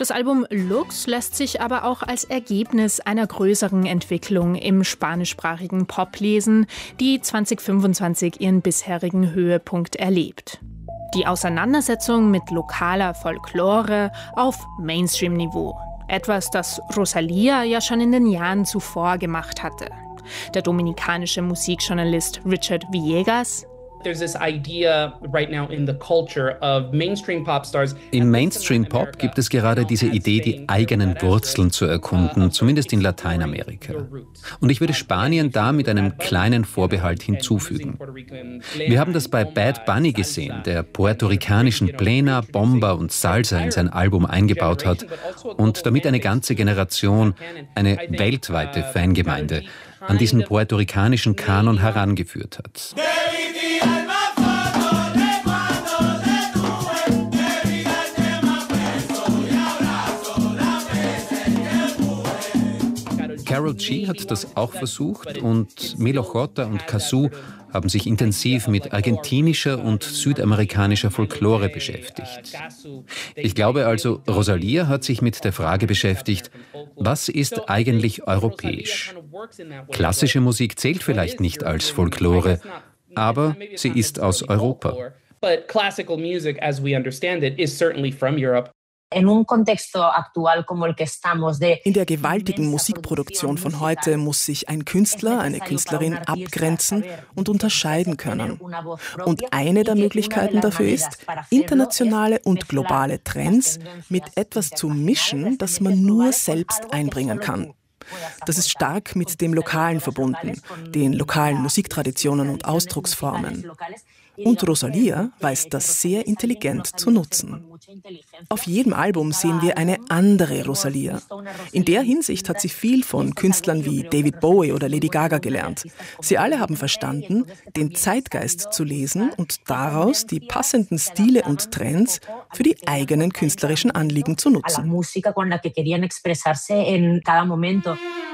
Das Album Lux lässt sich aber auch als Ergebnis einer größeren Entwicklung im spanischsprachigen Pop lesen, die 2025 ihren bisherigen Höhepunkt erlebt. Die Auseinandersetzung mit lokaler Folklore auf Mainstream-Niveau. Etwas, das Rosalía ja schon in den Jahren zuvor gemacht hatte. Der dominikanische Musikjournalist Richard Villegas: Im Mainstream-Pop gibt es gerade diese Idee, die eigenen Wurzeln zu erkunden, zumindest in Lateinamerika. Und ich würde Spanien da mit einem kleinen Vorbehalt hinzufügen. Wir haben das bei Bad Bunny gesehen, der puerto-ricanischen Plena, Bomba und Salsa in sein Album eingebaut hat und damit eine ganze Generation, eine weltweite Fangemeinde, an diesen puerto-ricanischen Kanon herangeführt hat. Karol G hat das auch versucht und Melo J und Cazzu haben sich intensiv mit argentinischer und südamerikanischer Folklore beschäftigt. Ich glaube also, Rosalía hat sich mit der Frage beschäftigt, was ist eigentlich europäisch? Klassische Musik zählt vielleicht nicht als Folklore, aber sie ist aus Europa. In der gewaltigen Musikproduktion von heute muss sich ein Künstler, eine Künstlerin abgrenzen und unterscheiden können. Und eine der Möglichkeiten dafür ist, internationale und globale Trends mit etwas zu mischen, das man nur selbst einbringen kann. Das ist stark mit dem Lokalen verbunden, den lokalen Musiktraditionen und Ausdrucksformen. Und Rosalía weiß das sehr intelligent zu nutzen. Auf jedem Album sehen wir eine andere Rosalía. In der Hinsicht hat sie viel von Künstlern wie David Bowie oder Lady Gaga gelernt. Sie alle haben verstanden, den Zeitgeist zu lesen und daraus die passenden Stile und Trends für die eigenen künstlerischen Anliegen zu nutzen.